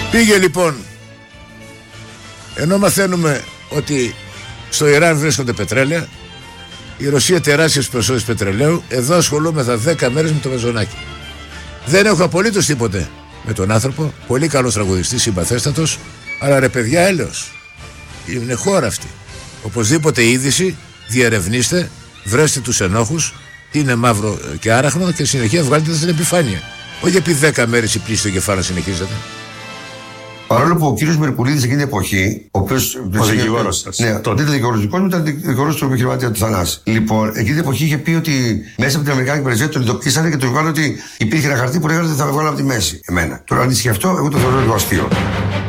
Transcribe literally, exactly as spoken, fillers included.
Πήγε λοιπόν, ενώ μαθαίνουμε ότι στο Ιράν βρίσκονται πετρέλαια, η Ρωσία τεράστιες ποσότητες πετρελαίου, εδώ ασχολούμεθα δέκα μέρες με το Μεζονάκι. Δεν έχω απολύτως τίποτε με τον άνθρωπο, πολύ καλός τραγουδιστής, συμπαθέστατος, αλλά ρε παιδιά, έλεος. Είναι χώρα αυτή. Οπωσδήποτε είδηση, διερευνήστε, βρέστε τους ενόχους, είναι μαύρο και άραχνο και συνεχεία βγάλετε στην επιφάνεια. Όχι επί δέκα μέρες η πλήση στο κεφάλι να συνεχίζεται. Παρόλο που ο κύριος Μερκουλίδης εκείνη την εποχή, ο οποίος. Ο δικηγόρος σας. Ναι, τότε ήταν δικηγόρος δικό μου, ήταν δικηγόρος του επιχειρηματία του Θανάση. Λοιπόν, εκείνη την εποχή είχε πει ότι μέσα από την Αμερικάνικη πρεσβεία τον ειδοποίησαν και του είπαν ότι υπήρχε ένα χαρτί που λέγανε ότι θα με βγάλω από τη μέση. Εμένα. Τώρα, αν ισχύει αυτό, εγώ το θεωρώ λίγο αστείο.